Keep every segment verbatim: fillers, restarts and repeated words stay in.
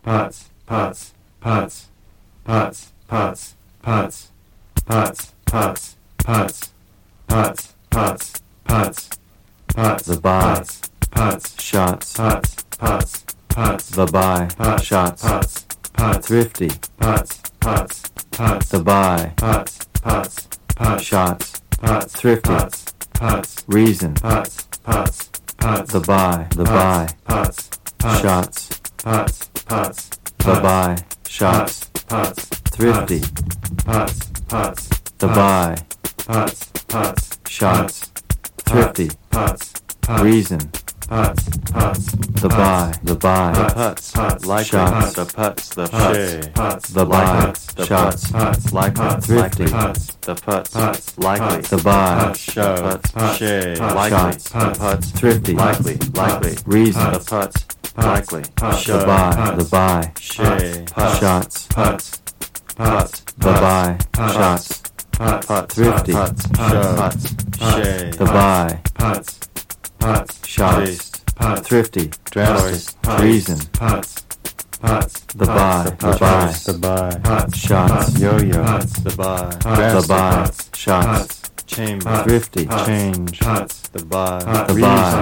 putz, putz, putz, putz, putz, putz, putz, putz, putz, putz, putz, putz, putz, the buy, putz, shots, putz, putz, putz, the buy, putz, shots, putz, putz, thrifty, putz, putz, putz, the buy, putz, putz, putz, shots, putz, thrifty, putz, putz, reason, putz, putz, putz, the buy, the buy, putz, putz, shots, putz, putz, the buy, shots, putz, thrifty, putz, putz, the buy, putz, putz, shots, thrifty, putz, reason, putz, putz, the buy, the buy, The putz, putz, likely, shots, the putz, the putz, shay, putz, the buy, putz, the shots, putz, likely, putz, thrifty, putz, the putz, putz, likely, putz, the buy, putz, shove, putz, shay, putz, likely, shots, the putz, thrifty, likely, likely, reason, the putz, likely, putz, the shove, buy, the buy, shay, putz, shots, putz, putz, the buy, putz, shots, putz, putz, thrifty, putz, shove, putz, shay, the buy, putz, putz, shots, chased, putz, thrifty, dressed, putz, reason, putz, putz, the buy, the the putz, buy, the buy, putz, shots, yo-yo, putz, the buy, the dressed, buy, putz, shots, chamber, thrifty, putz, change, putz, the buy, putz, the buy,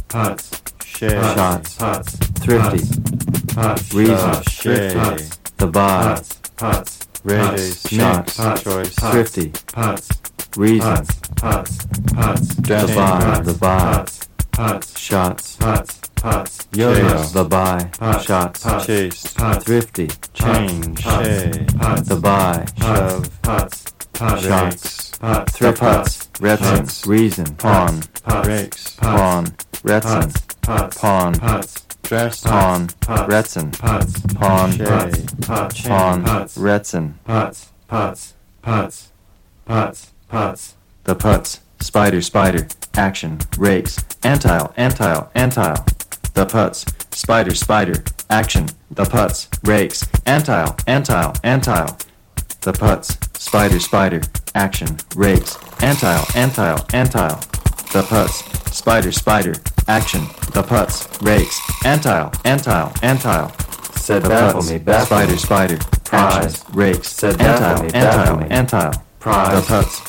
putz, shay, shots, putz, thrifty, putz, reason, shove, shay, putz, the buy, putz, putz, raise, shots, mix, choice, thrifty, putz, reason, putz, putz, the dressed, buy, the buy, putz, shots, putz, putz, yo-yo, the buy, putz, shots, putz, chased, putz, thrifty, change, shay, putz, the buy, shove, putz, putz, shots, putz, the thrifty, putz, Retzins, reason, pawn, putz, rakes, pawn, Retzin, putz, pawn, putz, dressed, pawn, putz, Retzin, putz, pawn, shay, putz, pawn, putz, Retzin, putz, putz, putz, putz, putz, the putz, spider, spider, action, rakes, antile, antile, antile, the putz, spider, spider, action, the putz, rakes, antile, antile, antile, the putz, spider, spider, action, rakes, antile, antile, antile, the putz, spider, spider, action, the putz, rakes, antile, antile, antile, said the baffle putz, me, baffle spider, me, spider, prize, action, rakes, said baffle antile, me, baffle antile, me, antile, prize, the putz,